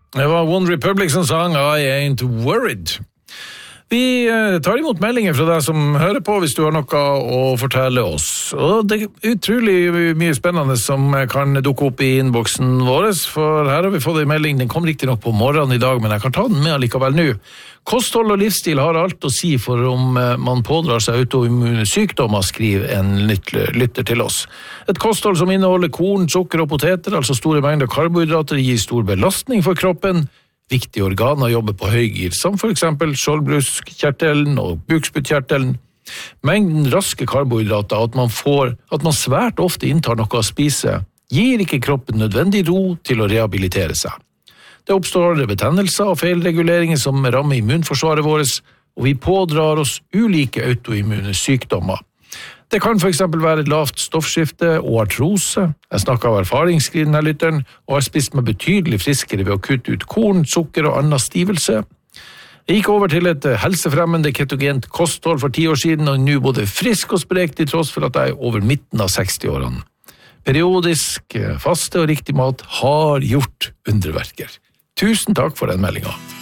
Det var One Republic som sang I Ain't Worried. Vi tar imot meldinger fra deg som hører på hvis du har noe å fortelle oss. Og det er utrolig mye spennende som kan dukke opp i innboksen vår, for her har vi fått en melding, den kom riktig nok på morgenen i dag, men jeg kan ta den med allikevel nå. Kosthold og livsstil har alt å si for om man pådrar seg autoimmune sykdommer, skriver en lytter til oss. Et kosthold som inneholder korn, sukker og poteter, altså store mengder karbohydrater, gir stor belastning for kroppen. Viktige organer jobber på høygir, som for eksempel skjoldbruskkjertelen og bukspyttkjertelen. Mengden raske karbohydrater, at man svært ofte inntar noe å spise, gir ikke kroppen nødvendig ro til å rehabilitere seg. Det oppstår betennelser og feilreguleringer som rammer immunforsvaret vårt, og vi pådrar oss ulike autoimmune sykdommer. Det kan for eksempel være lavt stoffskifte og artrose. Jeg snakker av erfaring, skriver denne lytteren, og har spist meg betydelig friskere ved å kutte ut korn, sukker og annen stivelse. Jeg gikk over til et helsefremmende ketogent kosthold for 10 år siden, og nå både frisk og sprek til tross for at jeg er over midten av 60-årene. Periodisk, faste og riktig mat har gjort underverker. Tusen takk for den meldingen.